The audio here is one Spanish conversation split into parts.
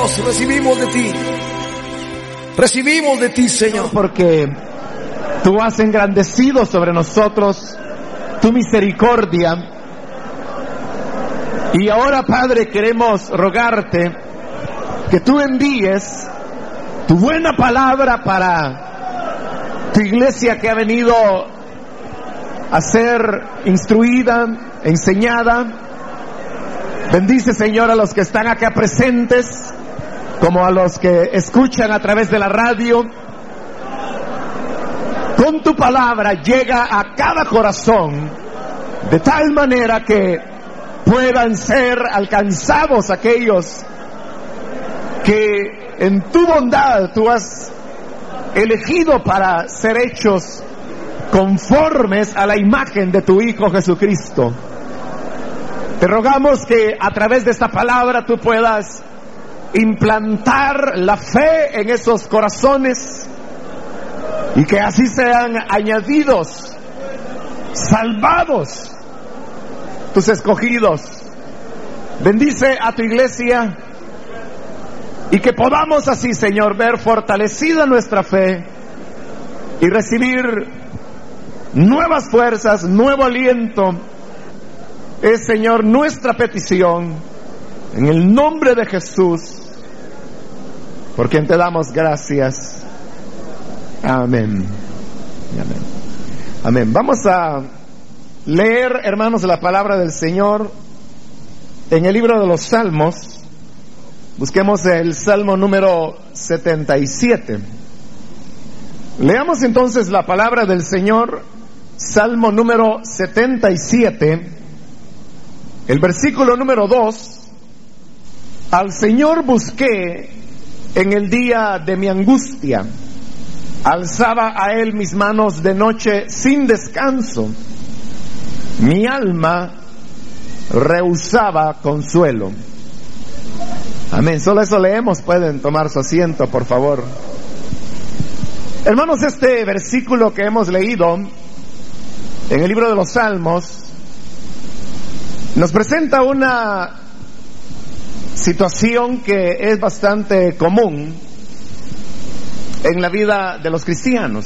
recibimos de ti. Recibimos de ti, Señor. Porque tú has engrandecido sobre nosotros tu misericordia. Y ahora, Padre, queremos rogarte que tú envíes tu buena palabra para tu iglesia que ha venido a ser instruida, enseñada. Bendice, Señor, a los que están acá presentes, como a los que escuchan a través de la radio. Con tu palabra llega a cada corazón, de tal manera que puedan ser alcanzados aquellos que en tu bondad tú has elegido para ser hechos conformes a la imagen de tu Hijo Jesucristo. Te rogamos que a través de esta palabra tú puedas implantar la fe en esos corazones y que así sean añadidos, salvados, tus escogidos. Bendice a tu iglesia y que podamos así, Señor, ver fortalecida nuestra fe y recibir nuevas fuerzas, nuevo aliento. Es, Señor, nuestra petición en el nombre de Jesús, por quien te damos gracias. Amén. Amén. Amén. Vamos a leer, hermanos, la palabra del Señor en el libro de los Salmos. Busquemos el Salmo número 77. Leamos entonces la palabra del Señor, Salmo número 77. El versículo número 2, al Señor busqué en el día de mi angustia, alzaba a Él mis manos de noche sin descanso, mi alma rehusaba consuelo. Amén, solo eso leemos, pueden tomar su asiento, por favor. Hermanos, este versículo que hemos leído en el libro de los Salmos nos presenta una situación que es bastante común en la vida de los cristianos,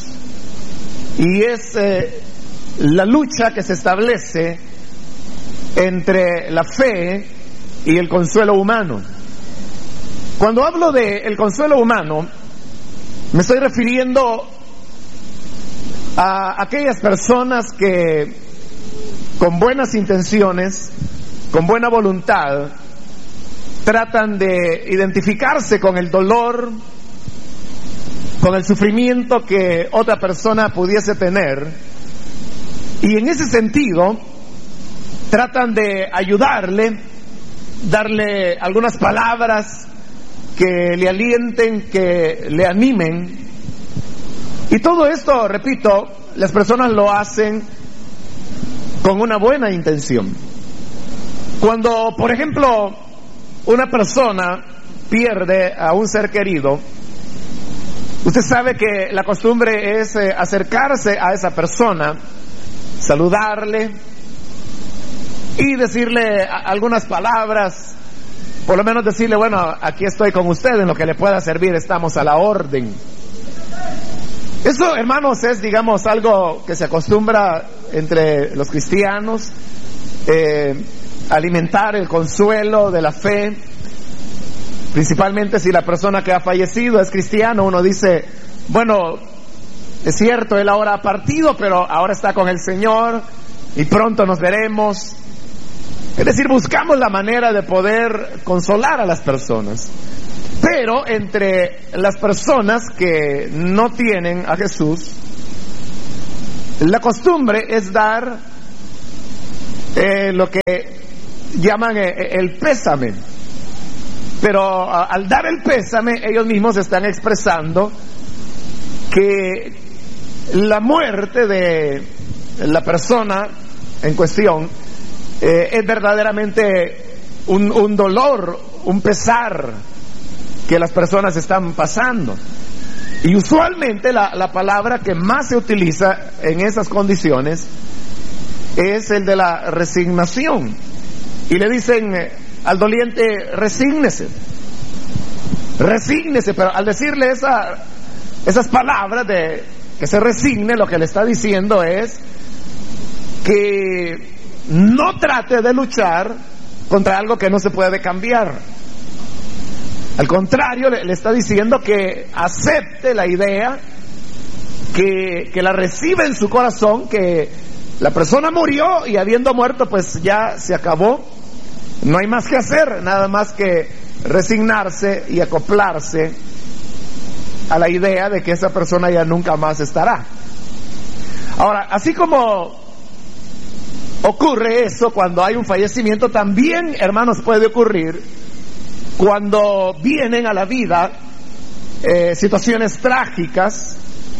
y es la lucha que se establece entre la fe y el consuelo humano. Cuando hablo de el consuelo humano, me estoy refiriendo a aquellas personas que con buenas intenciones, con buena voluntad, tratan de identificarse con el dolor, con el sufrimiento que otra persona pudiese tener, y en ese sentido tratan de ayudarle, darle algunas palabras que le alienten, que le animen. Y todo esto, repito, las personas lo hacen con una buena intención. Cuando, por ejemplo, una persona pierde a un ser querido, usted sabe que la costumbre es acercarse a esa persona, saludarle y decirle algunas palabras, por lo menos decirle, bueno, aquí estoy con usted, en lo que le pueda servir estamos a la orden. Eso, hermanos, es, digamos, algo que se acostumbra entre los cristianos, alimentar el consuelo de la fe, principalmente si la persona que ha fallecido es cristiano. Uno dice, bueno, es cierto, él ahora ha partido, pero ahora está con el Señor y pronto nos veremos. Es decir, buscamos la manera de poder consolar a las personas. Pero entre las personas que no tienen a Jesús, la costumbre es dar lo que llaman el pésame. Pero al dar el pésame, ellos mismos están expresando que la muerte de la persona en cuestión es verdaderamente un dolor, un pesar que las personas están pasando. Y usualmente la palabra que más se utiliza en esas condiciones es el de la resignación. Y le dicen al doliente, resígnese. Resígnese, pero al decirle esas palabras de que se resigne, lo que le está diciendo es que no trate de luchar contra algo que no se puede cambiar. Al contrario, le está diciendo que acepte la idea, que la reciba en su corazón, que la persona murió y habiendo muerto pues ya se acabó. No hay más que hacer, nada más que resignarse y acoplarse a la idea de que esa persona ya nunca más estará. Ahora, así como ocurre eso cuando hay un fallecimiento, también, hermanos, puede ocurrir cuando vienen a la vida situaciones trágicas,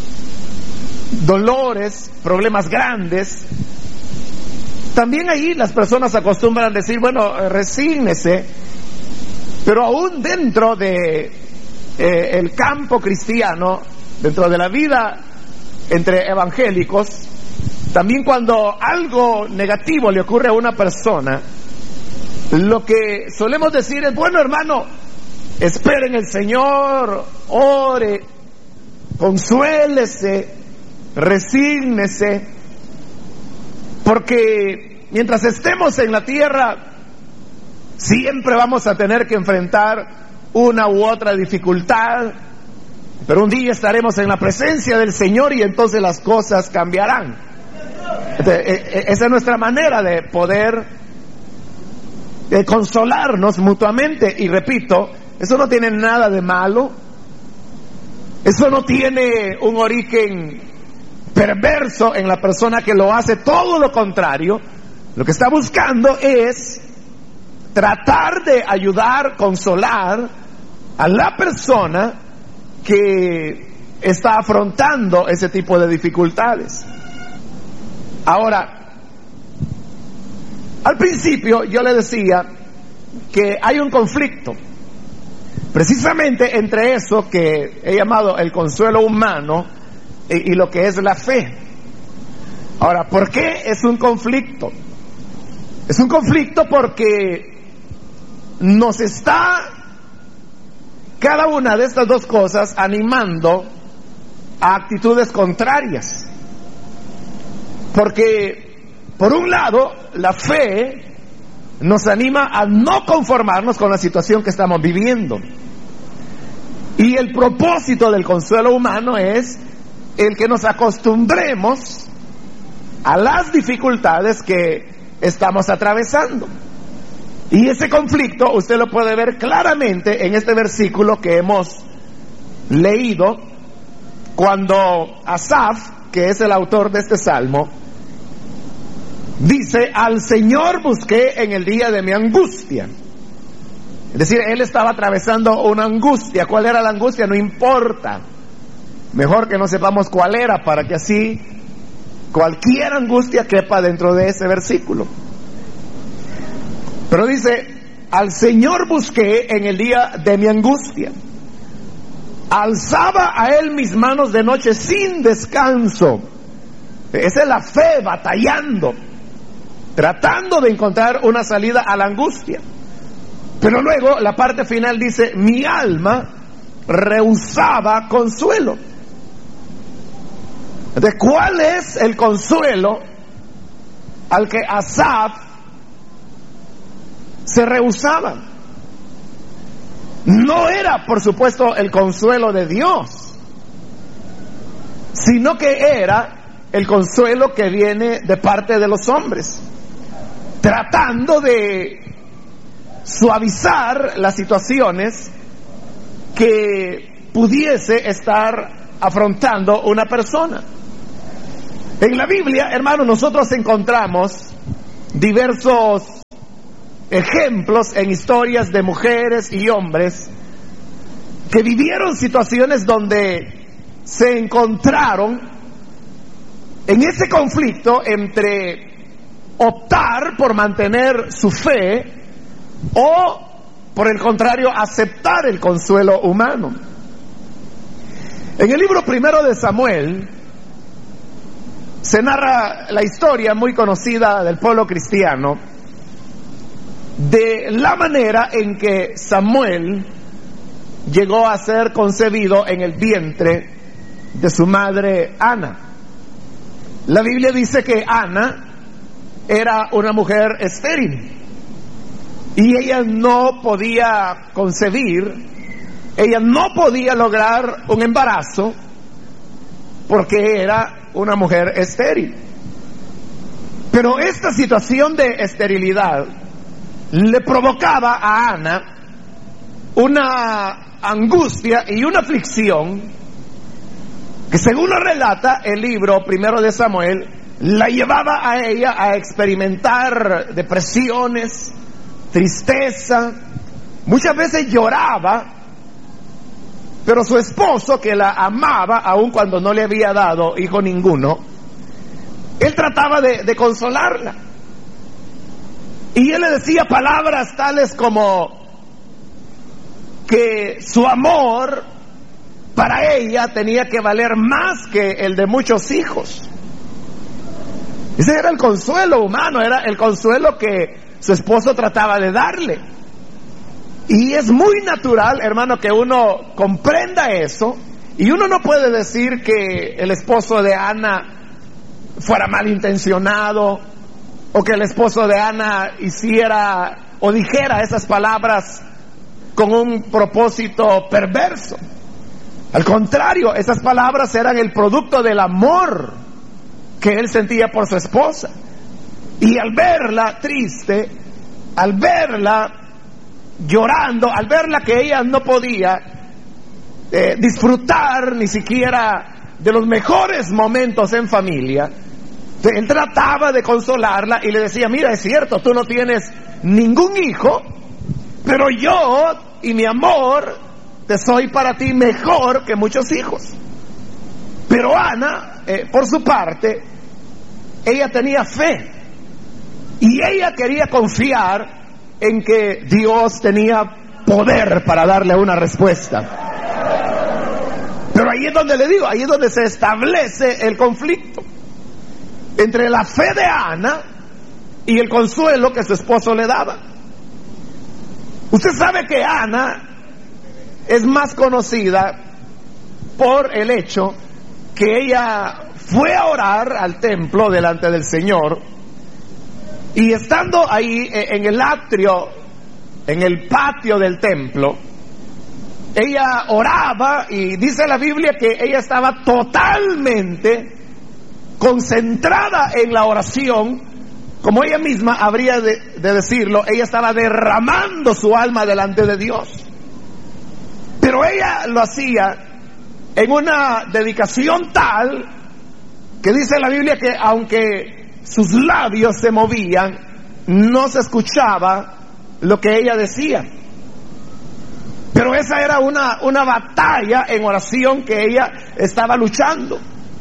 dolores, problemas grandes. También ahí las personas acostumbran a decir, bueno, resígnese, pero aún dentro de el campo cristiano, dentro de la vida entre evangélicos, también cuando algo negativo le ocurre a una persona, lo que solemos decir es, bueno, hermano, espere en el Señor, ore, consuélese, resígnese, porque mientras estemos en la tierra siempre vamos a tener que enfrentar una u otra dificultad, pero un día estaremos en la presencia del Señor y entonces las cosas cambiarán. Esa es nuestra manera de poder consolarnos mutuamente. Y repito, eso no tiene nada de malo, eso no tiene un origen perverso en la persona que lo hace, todo lo contrario. Lo que está buscando es tratar de ayudar, consolar a la persona que está afrontando ese tipo de dificultades. Ahora, al principio yo le decía que hay un conflicto precisamente entre eso que he llamado el consuelo humano y lo que es la fe. Ahora, ¿por qué es un conflicto? Es un conflicto porque nos está cada una de estas dos cosas animando a actitudes contrarias. Porque, por un lado, la fe nos anima a no conformarnos con la situación que estamos viviendo. Y el propósito del consuelo humano es el que nos acostumbremos a las dificultades que estamos atravesando. Y ese conflicto usted lo puede ver claramente en este versículo que hemos leído, cuando Asaf, que es el autor de este salmo, dice: al Señor busqué en el día de mi angustia. Es decir, él estaba atravesando una angustia. ¿Cuál era la angustia? No importa. Mejor que no sepamos cuál era, para que así cualquier angustia quepa dentro de ese versículo. Pero dice: al Señor busqué en el día de mi angustia. Alzaba a Él mis manos de noche sin descanso. Esa es la fe, batallando, tratando de encontrar una salida a la angustia. Pero luego la parte final dice: mi alma rehusaba consuelo. ¿De cuál es el consuelo al que Asaf se rehusaba? No era, por supuesto, el consuelo de Dios, sino que era el consuelo que viene de parte de los hombres, tratando de suavizar las situaciones que pudiese estar afrontando una persona. En la Biblia, hermanos, nosotros encontramos diversos ejemplos en historias de mujeres y hombres que vivieron situaciones donde se encontraron en ese conflicto entre optar por mantener su fe o, por el contrario, aceptar el consuelo humano. En el libro primero de Samuel se narra la historia muy conocida del pueblo cristiano de la manera en que Samuel llegó a ser concebido en el vientre de su madre Ana. La Biblia dice que Ana era una mujer estéril y ella no podía concebir, ella no podía lograr un embarazo porque era una mujer estéril. Pero esta situación de esterilidad le provocaba a Ana una angustia y una aflicción que, según lo relata el libro primero de Samuel, la llevaba a ella a experimentar depresiones, tristeza, muchas veces lloraba, pero su esposo, que la amaba aun cuando no le había dado hijo ninguno, él trataba de consolarla. Y él le decía palabras tales como que su amor para ella tenía que valer más que el de muchos hijos. Ese era el consuelo humano, era el consuelo que su esposo trataba de darle. Y es muy natural, hermano, que uno comprenda eso. Y uno no puede decir que el esposo de Ana fuera malintencionado, o que el esposo de Ana hiciera o dijera esas palabras con un propósito perverso. Al contrario, esas palabras eran el producto del amor que él sentía por su esposa. Y al verla triste, al verla llorando, al verla que ella no podía disfrutar ni siquiera de los mejores momentos en familia, él trataba de consolarla y le decía: mira, es cierto, tú no tienes ningún hijo, pero yo y mi amor te soy para ti mejor que muchos hijos. Pero Ana, por su parte, ella tenía fe y ella quería confiar en que Dios tenía poder para darle una respuesta. Pero ahí es donde le digo, ahí es donde se establece el conflicto entre la fe de Ana y el consuelo que su esposo le daba. Usted sabe que Ana es más conocida por el hecho que ella fue a orar al templo delante del Señor, y estando ahí en el atrio, en el patio del templo, ella oraba, y dice la Biblia que ella estaba totalmente concentrada en la oración, como ella misma habría de decirlo. Ella estaba derramando su alma delante de Dios, pero ella lo hacía en una dedicación tal que dice la Biblia que aunque sus labios se movían, no se escuchaba lo que ella decía. Pero esa era una batalla en oración que ella estaba luchando.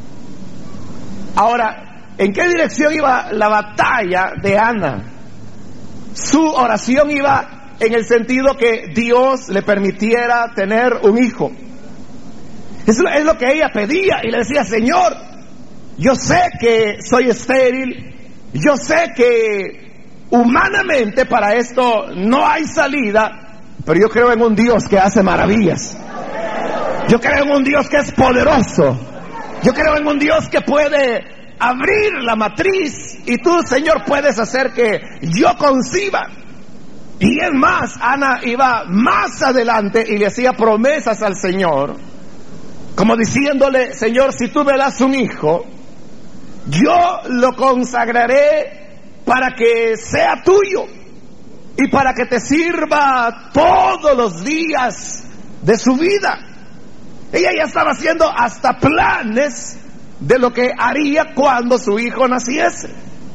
Ahora, ¿en qué dirección iba la batalla de Ana? Su oración iba en el sentido que Dios le permitiera tener un hijo. Eso es lo que ella pedía, y le decía: Señor, yo sé que soy estéril, yo sé que humanamente para esto no hay salida, pero yo creo en un Dios que hace maravillas. Yo creo en un Dios que es poderoso. Yo creo en un Dios que puede abrir la matriz, y tú, Señor, puedes hacer que yo conciba. Y es más, Ana iba más adelante y le hacía promesas al Señor, como diciéndole: Señor, si tú me das un hijo, yo lo consagraré para que sea tuyo y para que te sirva todos los días de su vida. Ella ya estaba haciendo hasta planes de lo que haría cuando su hijo naciese.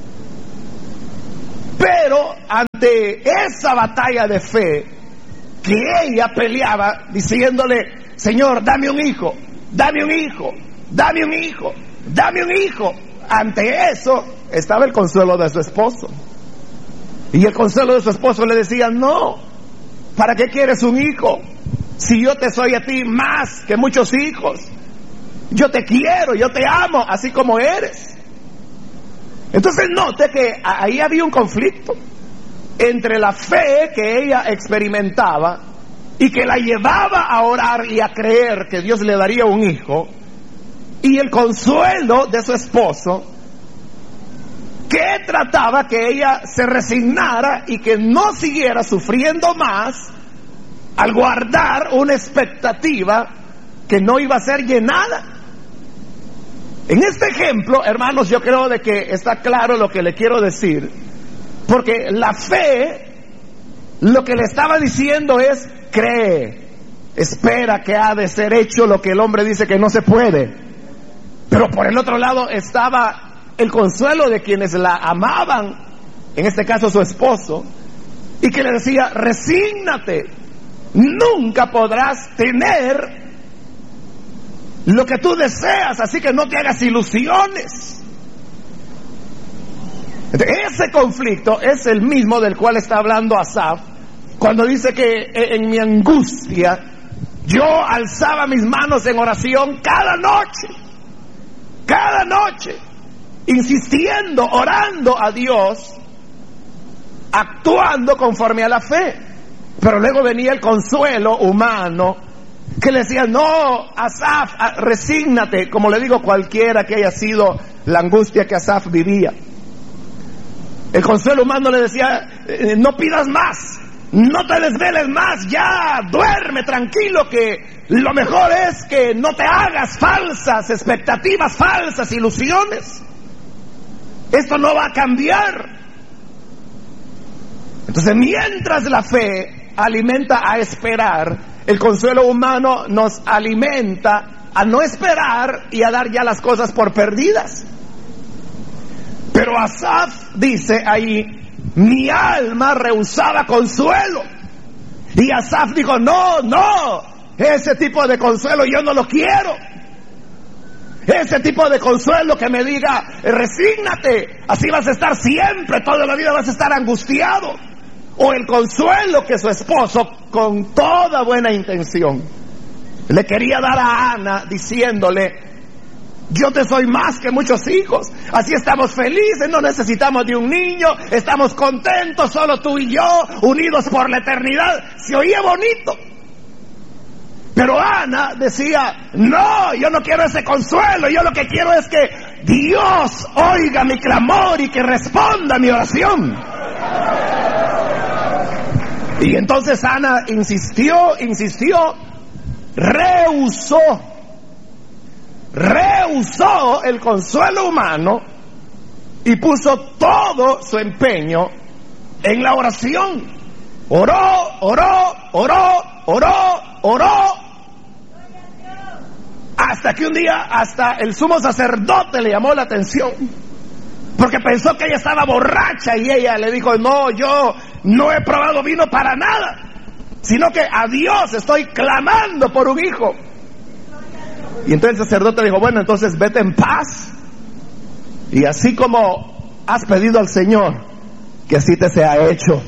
Pero ante esa batalla de fe que ella peleaba, diciéndole: Señor, dame un hijo, dame un hijo, dame un hijo, dame un hijo. Ante eso estaba el consuelo de su esposo. Y el consuelo de su esposo le decía: no, ¿para qué quieres un hijo? Si yo te soy a ti más que muchos hijos. Yo te quiero, yo te amo, así como eres. Entonces note que ahí había un conflicto entre la fe que ella experimentaba y que la llevaba a orar y a creer que Dios le daría un hijo, y el consuelo de su esposo, que trataba que ella se resignara y que no siguiera sufriendo más al guardar una expectativa que no iba a ser llenada. En este ejemplo, hermanos, yo creo de que está claro lo que le quiero decir, porque la fe lo que le estaba diciendo es: cree, espera que ha de ser hecho lo que el hombre dice que no se puede. Pero por el otro lado estaba el consuelo de quienes la amaban, en este caso su esposo, y que le decía: resígnate, nunca podrás tener lo que tú deseas, así que no te hagas ilusiones. Ese conflicto es el mismo del cual está hablando Asaf cuando dice que en mi angustia yo alzaba mis manos en oración cada noche, insistiendo, orando a Dios, actuando conforme a la fe. Pero luego venía el consuelo humano que le decía: no, Asaf, resígnate. Como le digo, cualquiera que haya sido la angustia que Asaf vivía, el consuelo humano le decía: no pidas más, no te desveles más, ya duerme tranquilo, que lo mejor es que no te hagas falsas expectativas, falsas ilusiones. Esto no va a cambiar. Entonces, mientras la fe alimenta a esperar, el consuelo humano nos alimenta a no esperar y a dar ya las cosas por perdidas. Pero Asaf dice ahí: mi alma rehusaba consuelo. Y Asaf dijo: no, ese tipo de consuelo yo no lo quiero. Ese tipo de consuelo que me diga: resígnate, así vas a estar siempre, toda la vida vas a estar angustiado. O el consuelo que su esposo, con toda buena intención, le quería dar a Ana, diciéndole: yo te soy más que muchos hijos, así estamos felices, no necesitamos de un niño, estamos contentos, solo tú y yo, unidos por la eternidad. Se oía bonito. Pero Ana decía: no, yo no quiero ese consuelo, yo lo que quiero es que Dios oiga mi clamor y que responda mi oración. Y entonces Ana insistió, rehusó el consuelo humano y puso todo su empeño en la oración. Oró, hasta que un día hasta el sumo sacerdote le llamó la atención, porque pensó que ella estaba borracha, y ella le dijo: no, yo no he probado vino para nada, sino que a Dios estoy clamando por un hijo. Y entonces el sacerdote dijo: bueno, entonces vete en paz, y así como has pedido al Señor, que así te sea hecho.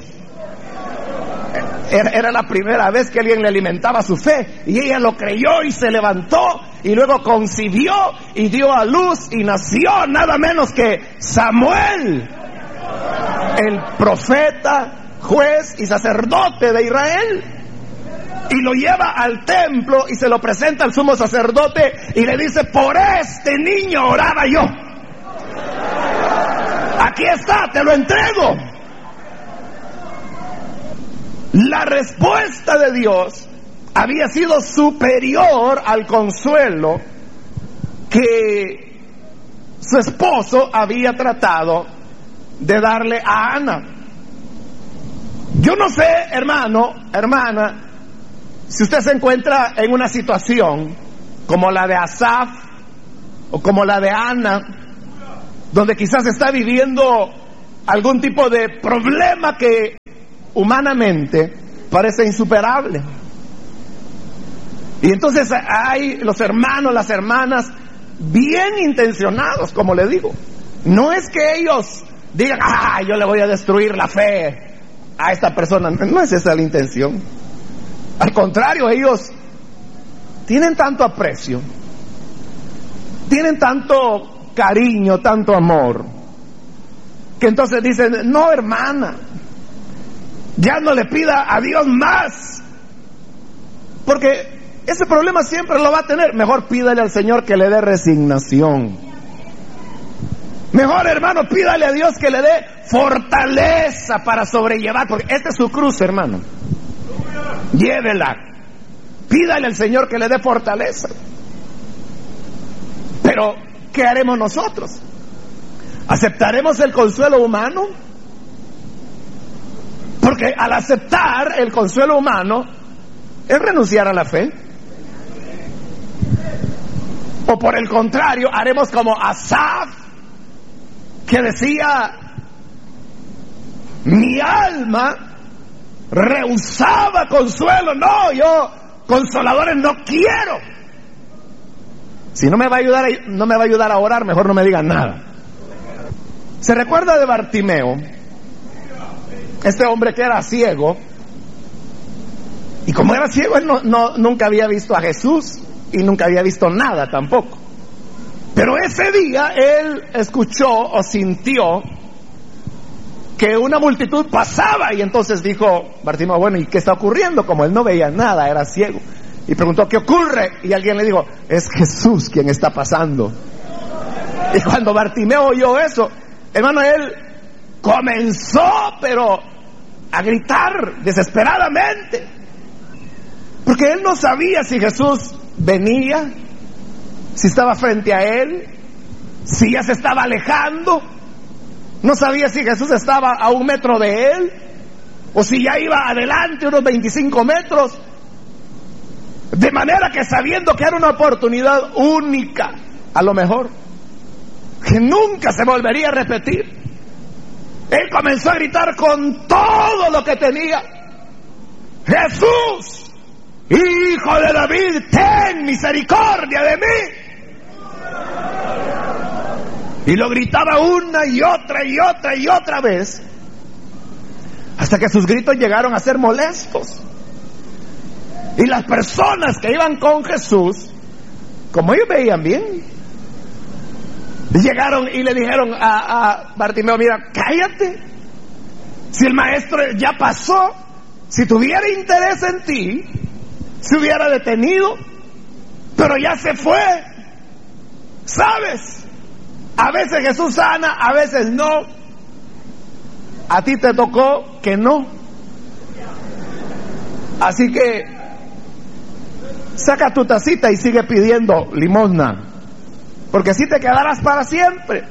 Era la primera vez que alguien le alimentaba su fe, y ella lo creyó y se levantó, y luego concibió y dio a luz, y nació nada menos que Samuel, el profeta, juez y sacerdote de Israel. Y lo lleva al templo y se lo presenta al sumo sacerdote y le dice: por este niño oraba yo, aquí está, te lo entrego. La respuesta de Dios había sido superior al consuelo que su esposo había tratado de darle a Ana. Yo no sé, hermano, hermana, si usted se encuentra en una situación como la de Asaf o como la de Ana, donde quizás está viviendo algún tipo de problema que humanamente parece insuperable. Y entonces hay los hermanos, las hermanas, bien intencionados, como le digo. No es que ellos digan: yo le voy a destruir la fe a esta persona. No es esa la intención. Al contrario, ellos tienen tanto aprecio, tienen tanto cariño, tanto amor, que entonces dicen: no, hermana, ya no le pida a Dios más, porque ese problema siempre lo va a tener. Mejor pídale al Señor que le dé resignación. Mejor, hermano, pídale a Dios que le dé fortaleza para sobrellevar, porque esta es su cruz, hermano. Llévela. Pídale al Señor que le dé fortaleza. Pero, ¿qué haremos nosotros? ¿Aceptaremos el consuelo humano? Porque al aceptar el consuelo humano es renunciar a la fe. O por el contrario, haremos como Asaf, que decía: mi alma rehusaba consuelo. No, yo consoladores no quiero. Si no me va a ayudar a orar, mejor no me digan nada. ¿Se recuerda de Bartimeo? Este hombre que era ciego, y como era ciego, él nunca había visto a Jesús y nunca había visto nada tampoco. Pero ese día él escuchó o sintió que una multitud pasaba, y entonces dijo Bartimeo: bueno, ¿y qué está ocurriendo? Como él no veía nada, era ciego, y preguntó: ¿qué ocurre? Y alguien le dijo: es Jesús quien está pasando. Y cuando Bartimeo oyó eso, hermano, él comenzó pero a gritar desesperadamente, porque él no sabía si Jesús venía, si estaba frente a él, si ya se estaba alejando. No sabía si Jesús estaba a 1 metro de él, o si ya iba adelante unos 25 metros. De manera que, sabiendo que era una oportunidad única, a lo mejor, que nunca se volvería a repetir, él comenzó a gritar con todo lo que tenía: Jesús, Hijo de David, ten misericordia de mí. Y lo gritaba una y otra y otra y otra vez, hasta que sus gritos llegaron a ser molestos. Y las personas que iban con Jesús, como ellos veían bien, llegaron y le dijeron a Bartimeo: mira, cállate. Si el maestro ya pasó, si tuviera interés en ti, se hubiera detenido, pero ya se fue. ¿Sabes? A veces Jesús sana, a veces no. A ti te tocó que no. Así que saca tu tacita y sigue pidiendo limosna, porque así te quedarás para siempre.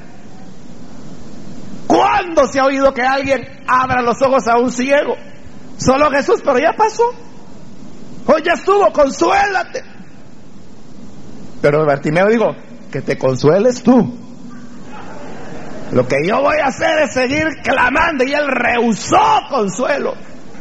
¿Cuándo se ha oído que alguien abra los ojos a un ciego? Solo Jesús, pero ya pasó. Hoy ya estuvo, consuélate. Pero Bartimeo dijo: que te consueles tú. Lo que yo voy a hacer es seguir clamando. Y él rehusó consuelo.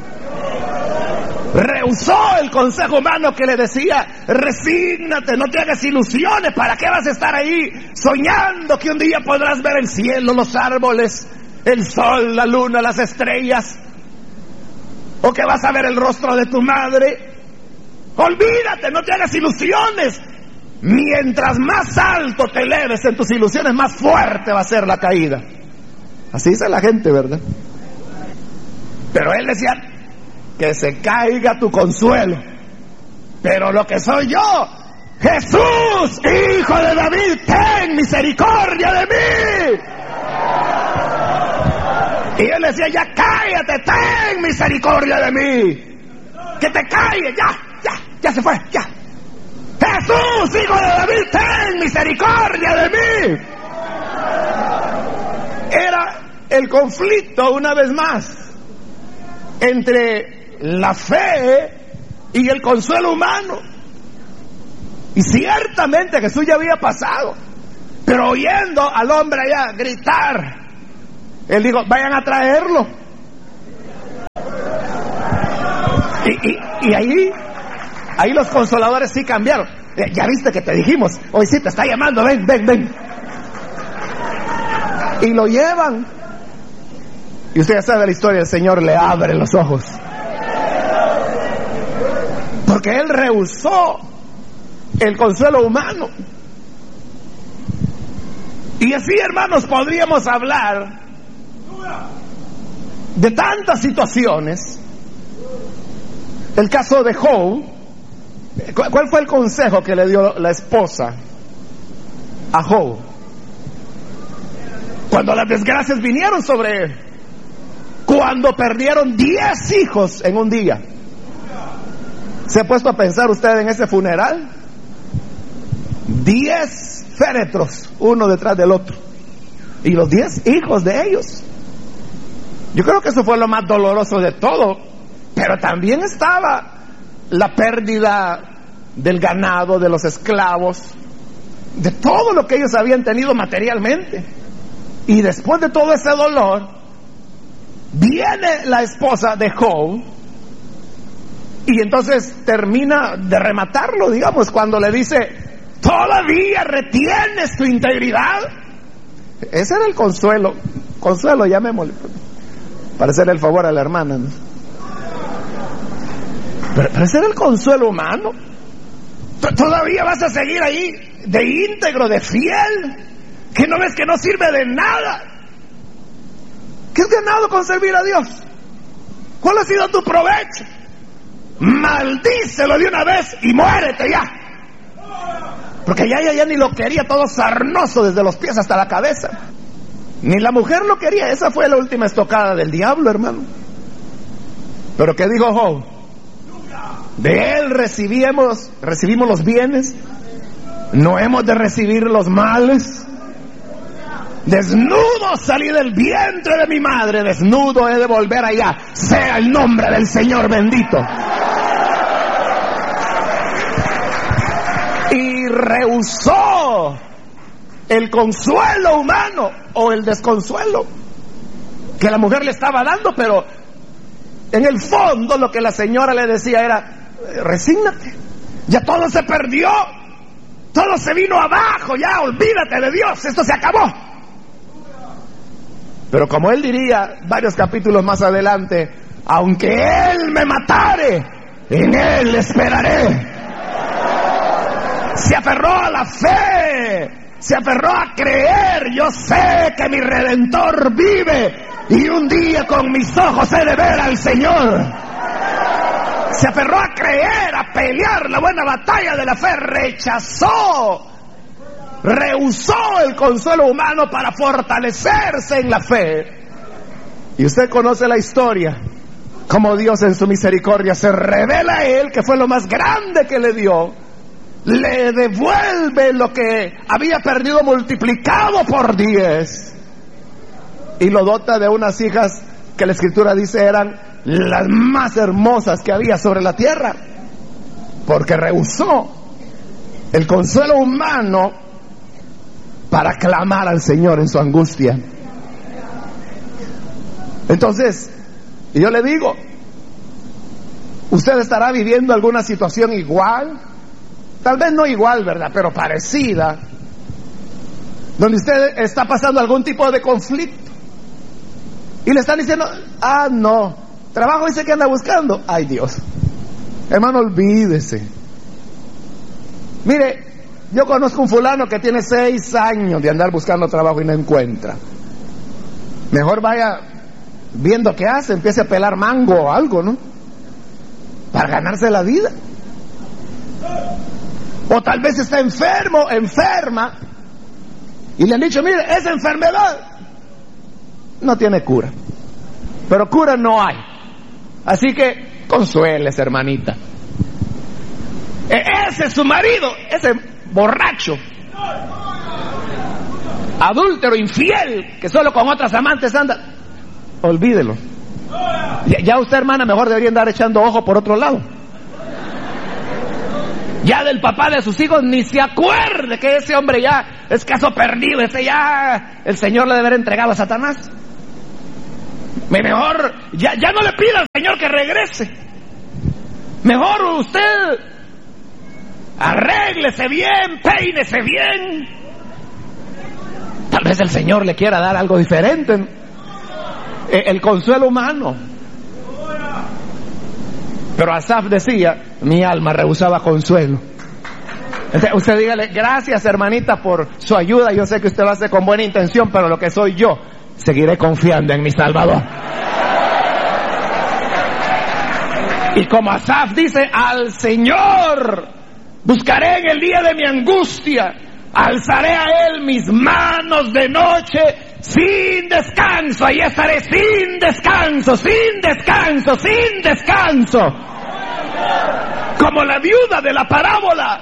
Rehusó el consejo humano que le decía: resígnate, no te hagas ilusiones. ¿Para qué vas a estar ahí soñando que un día podrás ver el cielo, los árboles, el sol, la luna, las estrellas? ¿O que vas a ver el rostro de tu madre? Olvídate, no te hagas ilusiones. Mientras más alto te eleves en tus ilusiones, más fuerte va a ser la caída. Así dice la gente, ¿verdad? Pero él decía: que se caiga tu consuelo. Pero lo que soy yo, Jesús, Hijo de David, ten misericordia de mí. Y él decía: ya cállate, ten misericordia de mí. Que te calles, ya se fue, ya. Jesús, Hijo de David, ten misericordia de mí. Era el conflicto, una vez más, entre la fe y el consuelo humano. Y ciertamente Jesús ya había pasado, pero oyendo al hombre allá gritar, él dijo: vayan a traerlo. Y ahí los consoladores sí cambiaron. Ya viste que te dijimos, hoy sí te está llamando, ven. Y lo llevan. Y usted ya sabe la historia: el Señor le abre los ojos, porque él rehusó el consuelo humano. Y así, hermanos, podríamos hablar de tantas situaciones. El caso de Job, ¿Cuál fue el consejo que le dio la esposa a Job cuando las desgracias vinieron sobre él? Cuando perdieron 10 hijos en un día. ¿Se ha puesto a pensar usted en ese funeral? 10 féretros, uno detrás del otro, y los 10 hijos de ellos. Yo creo que eso fue lo más doloroso de todo. Pero también estaba la pérdida del ganado, de los esclavos, de todo lo que ellos habían tenido materialmente. Y después de todo ese dolor, viene la esposa de Job, y entonces termina de rematarlo, digamos, cuando le dice: ¿todavía retienes tu integridad? Ese era el consuelo. Consuelo, llamémosle, para hacerle el favor a la hermana, ¿no? Pero ese era el consuelo humano. ¿Todavía vas a seguir ahí de íntegro, de fiel? ¿Que no ves que no sirve de nada? ¿Qué has ganado con servir a Dios? ¿Cuál ha sido tu provecho? Maldícelo de una vez y muérete ya. Porque ya ni lo quería, todo sarnoso desde los pies hasta la cabeza. Ni la mujer lo quería. Esa fue la última estocada del diablo, hermano. Pero ¿qué dijo Job? De él recibimos los bienes, no hemos de recibir los males. Desnudo salí del vientre de mi madre, desnudo he de volver allá. Sea el nombre del Señor bendito. Y rehusó el consuelo humano o el desconsuelo que la mujer le estaba dando, pero en el fondo lo que la señora le decía era: resígnate, ya todo se perdió, todo se vino abajo, ya olvídate de Dios, esto se acabó. Pero como él diría varios capítulos más adelante: aunque él me matare, en él esperaré. Se aferró a la fe, se aferró a creer. Yo sé que mi Redentor vive y un día con mis ojos he de ver al Señor. Se aferró a creer, a pelear la buena batalla de la fe. Rehusó el consuelo humano para fortalecerse en la fe. Y usted conoce la historia, como Dios en su misericordia se revela a él, que fue lo más grande que le dio. Le devuelve lo que había perdido multiplicado por 10, y lo dota de unas hijas que la Escritura dice eran las más hermosas que había sobre la tierra, porque rehusó el consuelo humano para clamar al Señor en su angustia. Entonces, yo le digo, usted estará viviendo alguna situación igual, tal vez no igual, ¿verdad?, pero parecida, donde usted está pasando algún tipo de conflicto y le están diciendo: no, trabajo dice que anda buscando. Ay, Dios, hermano, olvídese. Mire, yo conozco un fulano que tiene 6 años de andar buscando trabajo y no encuentra. Mejor vaya viendo qué hace, empiece a pelar mango o algo, ¿no?, para ganarse la vida. O tal vez está enfermo, enferma, y le han dicho: mire, esa enfermedad no tiene cura, pero cura no hay, así que consuélese, hermanita. Ese es su marido, ese borracho, adúltero, infiel, que solo con otras amantes anda. Olvídelo. Ya usted, hermana, mejor debería andar echando ojo por otro lado. Ya del papá de sus hijos ni se acuerde que ese hombre ya es caso perdido. Ese ya el Señor le debe haber entregado a Satanás. Mejor ya no le pida al Señor que regrese. Mejor usted arréglese bien, peínese bien. Tal vez el Señor le quiera dar algo diferente. El consuelo humano. Pero Asaf decía: mi alma rehusaba consuelo. Entonces, usted dígale: gracias, hermanita, por su ayuda. Yo sé que usted lo hace con buena intención, pero lo que soy yo, seguiré confiando en mi Salvador. Y como Asaf dice, al Señor buscaré en el día de mi angustia, alzaré a Él mis manos de noche sin descanso. Ahí estaré sin descanso, sin descanso, sin descanso. Como la viuda de la parábola,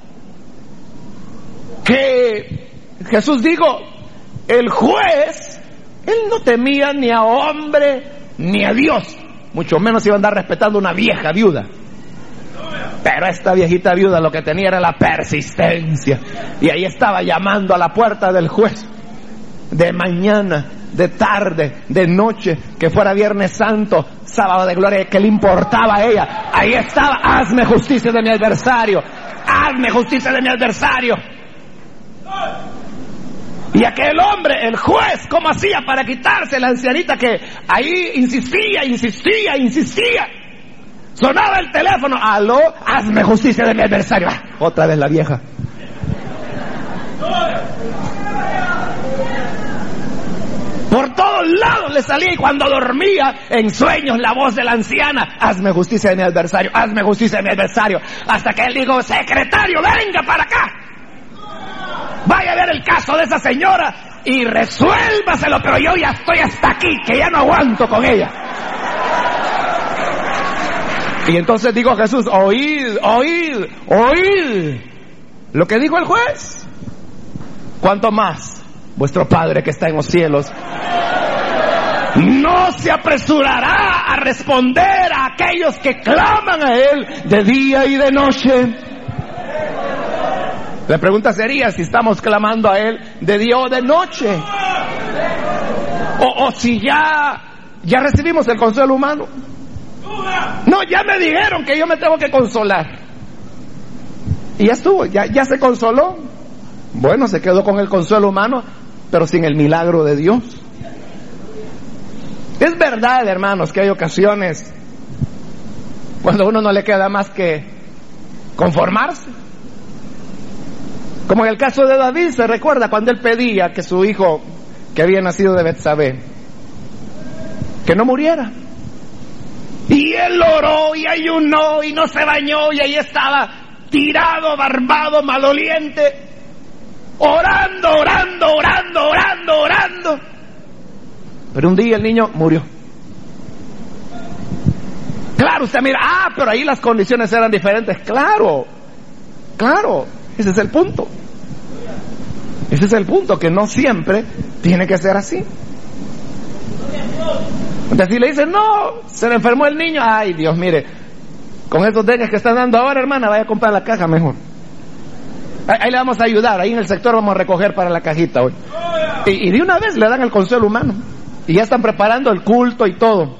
que Jesús dijo, el juez, él no temía ni a hombre ni a Dios, mucho menos iba a andar respetando una vieja viuda. Pero esta viejita viuda lo que tenía era la persistencia, y ahí estaba llamando a la puerta del juez, de mañana, de tarde, de noche, que fuera Viernes Santo, sábado de gloria, que le importaba a ella. Ahí estaba, hazme justicia de mi adversario, hazme justicia de mi adversario. Y aquel hombre, el juez, ¿cómo hacía para quitarse la ancianita que ahí insistía? Sonaba el teléfono, aló, hazme justicia de mi adversario. Otra vez la vieja. Por todos lados le salía, y cuando dormía en sueños la voz de la anciana, hazme justicia de mi adversario, hazme justicia de mi adversario. Hasta que él dijo, secretario, venga para acá, vaya a ver el caso de esa señora y resuélvaselo, pero yo ya estoy hasta aquí, que ya no aguanto con ella. Y entonces dijo Jesús, oíd lo que dijo el juez. ¿Cuánto más vuestro Padre que está en los cielos no se apresurará a responder a aquellos que claman a Él de día y de noche? La pregunta sería si estamos clamando a Él de día o de noche, o si ya recibimos el consuelo humano. No, ya me dijeron que yo me tengo que consolar, y ya estuvo, ya se consoló. Bueno, se quedó con el consuelo humano, pero sin el milagro de Dios. Es verdad, hermanos, que hay ocasiones cuando a uno no le queda más que conformarse. Como en el caso de David, se recuerda cuando él pedía que su hijo, que había nacido de Betsabé, que no muriera. Y él oró y ayunó y no se bañó, y ahí estaba tirado, barbado, maloliente, orando. Pero un día el niño murió. Claro, usted mira, pero ahí las condiciones eran diferentes. Claro, ese es el punto. Ese es el punto, que no siempre tiene que ser así. Entonces si le dicen, no, se le enfermó el niño, ay Dios, mire, con esos dengues que están dando ahora, hermana, vaya a comprar la caja mejor. Ahí le vamos a ayudar, ahí en el sector vamos a recoger para la cajita hoy. Y de una vez le dan el consuelo humano, y ya están preparando el culto y todo.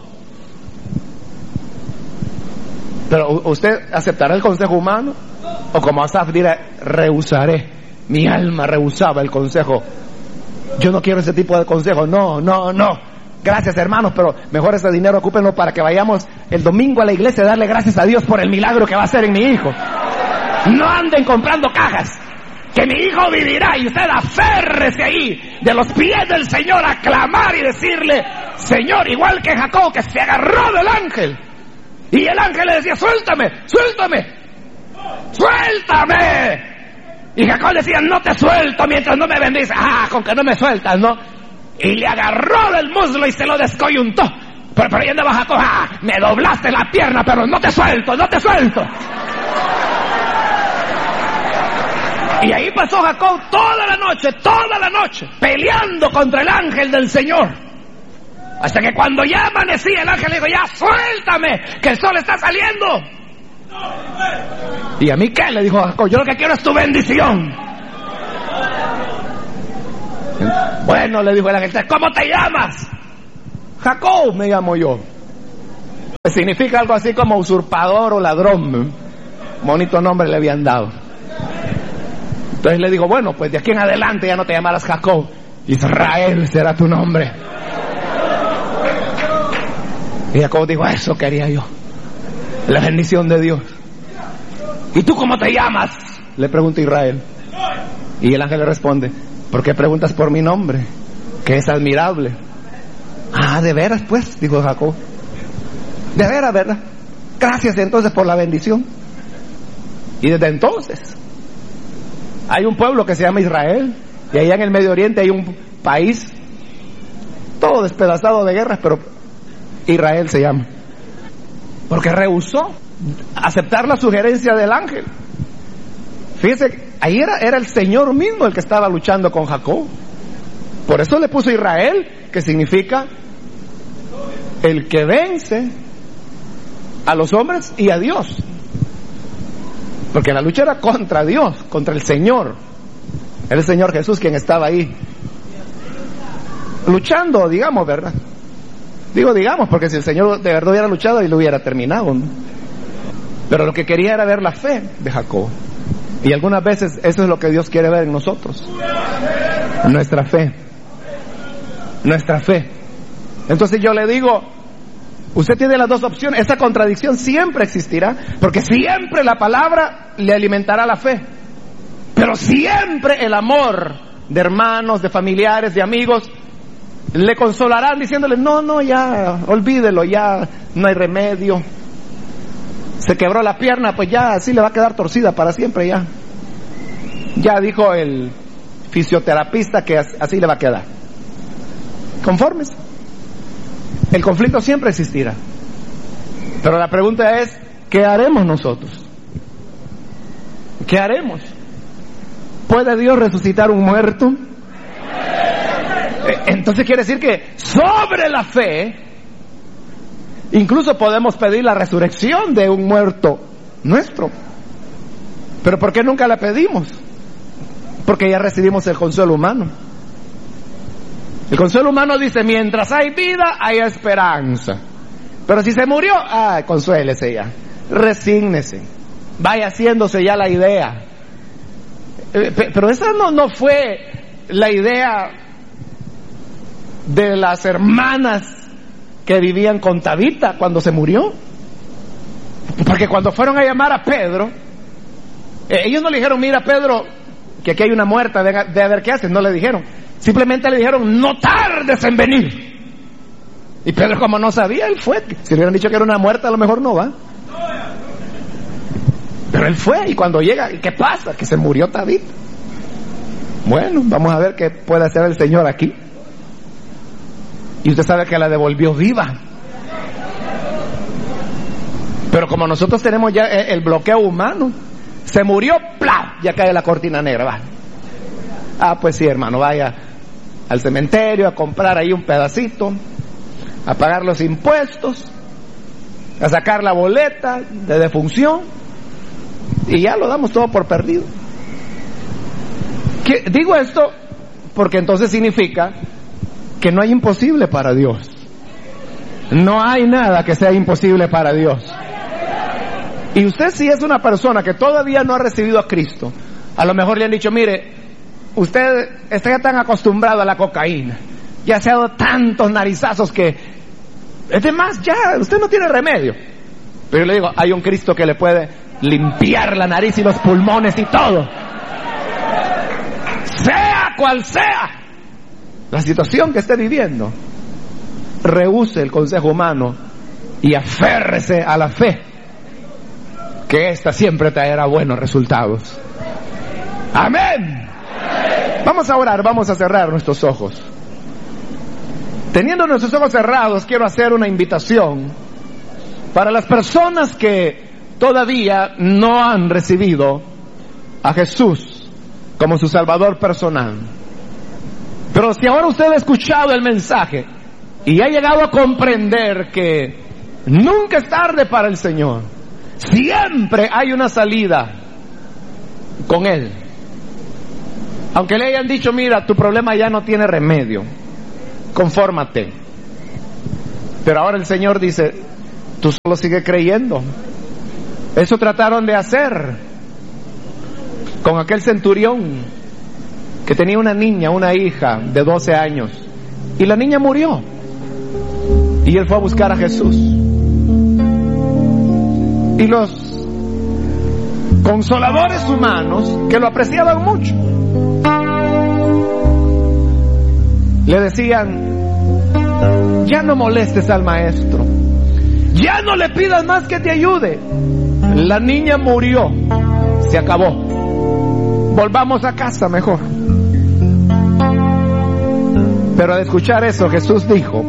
Pero ¿usted aceptará el consejo humano? O como Asaf dirá, rehusaré. Mi alma rehusaba el consejo. Yo no quiero ese tipo de consejo. No. Gracias, hermanos, pero mejor ese dinero ocúpenlo para que vayamos el domingo a la iglesia a darle gracias a Dios por el milagro que va a hacer en mi hijo. No anden comprando cajas, que mi hijo vivirá. Y usted aférrese ahí de los pies del Señor a clamar y decirle, Señor, igual que Jacob, que se agarró del ángel, y el ángel le decía, suéltame. Y Jacob decía, no te suelto mientras no me bendices. Con que no me sueltas, ¿no? Y le agarró del muslo y se lo descoyuntó. Pero ahí andaba Jacob, me doblaste la pierna, pero no te suelto. Y ahí pasó Jacob toda la noche, peleando contra el ángel del Señor. Hasta que cuando ya amanecía, el ángel le dijo, ya suéltame, que el sol está saliendo. ¿Y a mí qué? Le dijo Jacob, yo lo que quiero es tu bendición. Bueno, le dijo el ángel, ¿cómo te llamas? Jacob me llamo yo. Significa algo así como usurpador o ladrón. Bonito nombre le habían dado. Entonces le dijo, bueno, pues de aquí en adelante ya no te llamarás Jacob, Israel será tu nombre. Y Jacob dijo, eso quería yo, la bendición de Dios. ¿Y tú cómo te llamas?, le pregunta Israel. Y el ángel le responde, ¿por qué preguntas por mi nombre, que es admirable? ¿De veras pues?, dijo Jacob. De veras, ¿verdad? Gracias entonces por la bendición. Y desde entonces hay un pueblo que se llama Israel, y allá en el Medio Oriente hay un país todo despedazado de guerras, pero Israel se llama, porque rehusó aceptar la sugerencia del ángel. Fíjese, ahí era el Señor mismo el que estaba luchando con Jacob. Por eso le puso Israel, que significa el que vence a los hombres y a Dios, porque la lucha era contra Dios, contra el Señor. Era el Señor Jesús quien estaba ahí luchando, digamos, ¿verdad? Digo digamos, porque si el Señor de verdad hubiera luchado y lo hubiera terminado, ¿no? Pero lo que quería era ver la fe de Jacob. Y algunas veces eso es lo que Dios quiere ver en nosotros, nuestra fe. Nuestra fe. Entonces yo le digo, usted tiene las dos opciones. Esta contradicción siempre existirá, porque siempre la palabra le alimentará la fe, pero siempre el amor de hermanos, de familiares, de amigos le consolarán diciéndole, no, ya, olvídelo, ya no hay remedio. Se quebró la pierna, pues ya así le va a quedar torcida para siempre ya. Ya dijo el fisioterapista que así le va a quedar. Conformes. El conflicto siempre existirá. Pero la pregunta es, ¿qué haremos nosotros? ¿Qué haremos? ¿Puede Dios resucitar un muerto? Entonces quiere decir que sobre la fe incluso podemos pedir la resurrección de un muerto nuestro. ¿Pero por qué nunca la pedimos? Porque ya recibimos el consuelo humano. El consuelo humano dice, mientras hay vida, hay esperanza. Pero si se murió, consuélese ya, resígnese, vaya haciéndose ya la idea. Pero esa no fue la idea de las hermanas que vivían con Tabita cuando se murió. Porque cuando fueron a llamar a Pedro, ellos no le dijeron, mira Pedro, que aquí hay una muerta, ve a ver qué haces. No le dijeron, simplemente le dijeron, no tardes en venir. Y Pedro, como no sabía, él fue. Si le hubieran dicho que era una muerta, a lo mejor no va. Pero él fue, y cuando llega, ¿qué pasa? Que se murió Tabita. Bueno, vamos a ver qué puede hacer el Señor aquí. Y usted sabe que la devolvió viva. Pero como nosotros tenemos ya el bloqueo humano, se murió, ¡plá! Ya cae la cortina negra, va. Pues sí, hermano, vaya al cementerio a comprar ahí un pedacito, a pagar los impuestos, a sacar la boleta de defunción, y ya lo damos todo por perdido. Digo esto porque entonces significa que no hay imposible para Dios. No hay nada que sea imposible para Dios. Y usted, si es una persona que todavía no ha recibido a Cristo, a lo mejor le han dicho, mire, usted está ya tan acostumbrado a la cocaína, ya se ha dado tantos narizazos que es de más, ya, usted no tiene remedio. Pero yo le digo, hay un Cristo que le puede limpiar la nariz y los pulmones y todo. Sea cual sea la situación que esté viviendo, rehúse el consejo humano y aférrese a la fe, que esta siempre traerá buenos resultados. Amén. Vamos a orar, vamos a cerrar nuestros ojos. Teniendo nuestros ojos cerrados, quiero hacer una invitación para las personas que todavía no han recibido a Jesús como su Salvador personal. Pero si ahora usted ha escuchado el mensaje y ha llegado a comprender que nunca es tarde para el Señor, siempre hay una salida con Él. Aunque le hayan dicho, mira, tu problema ya no tiene remedio, confórmate. Pero ahora el Señor dice, tú solo sigue creyendo. Eso trataron de hacer con aquel centurión que tenía una niña, una hija de 12 años, y la niña murió, y él fue a buscar a Jesús. Y los consoladores humanos, que lo apreciaban mucho, le decían, ya no molestes al maestro, Ya no le pidas más que te ayude. La niña murió. Se acabó. Volvamos a casa mejor. Pero al escuchar eso, Jesús dijo: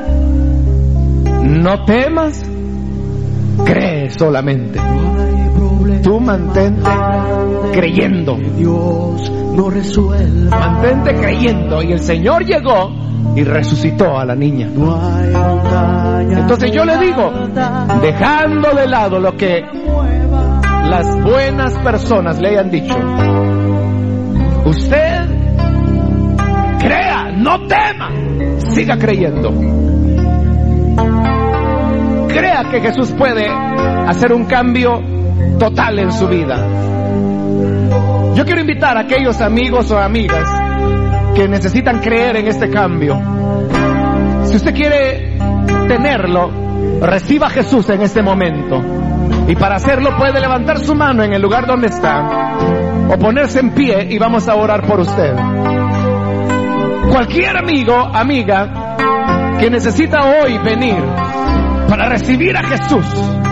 no temas, cree solamente. Tú mantente creyendo. Dios no resuelve. Mantente creyendo. Y el Señor llegó y resucitó a la niña. Entonces yo le digo, dejando de lado lo que las buenas personas le hayan dicho, usted crea, no tema, siga creyendo. Crea que Jesús puede hacer un cambio total en su vida. Yo quiero invitar a aquellos amigos o amigas que necesitan creer en este cambio. Si usted quiere tenerlo, reciba a Jesús en este momento. Y para hacerlo puede levantar su mano en el lugar donde está o ponerse en pie y vamos a orar por usted. Cualquier amigo, amiga que necesita hoy venir para recibir a Jesús.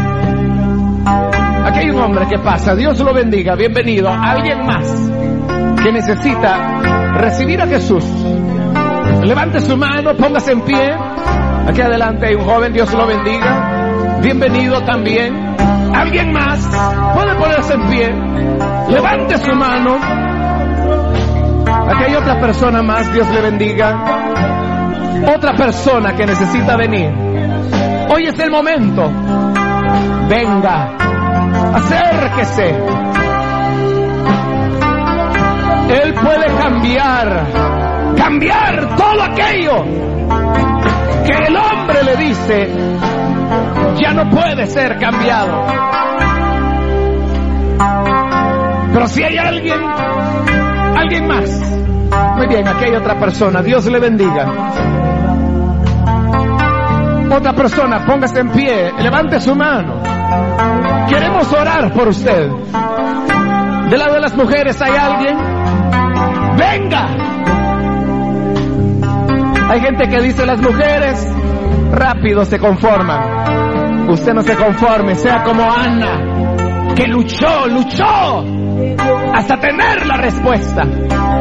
Aquí hay un hombre que pasa, Dios lo bendiga, bienvenido. Alguien más que necesita recibir a Jesús, levante su mano, póngase en pie. Aquí adelante hay un joven, Dios lo bendiga, bienvenido también. Alguien más puede ponerse en pie, levante su mano. Aquí hay otra persona más, Dios le bendiga. Otra persona que necesita venir. Hoy es el momento. Venga, acérquese. Él puede cambiar todo aquello que el hombre le dice ya no puede ser cambiado. Pero si hay alguien más. Muy bien, aquí hay otra persona, Dios le bendiga. Otra persona, póngase en pie, levante su mano. Queremos orar por usted. Del lado de las mujeres hay alguien. Venga. Hay gente que dice las mujeres rápido se conforman. Usted no se conforme, sea como Ana, que luchó hasta tener la respuesta.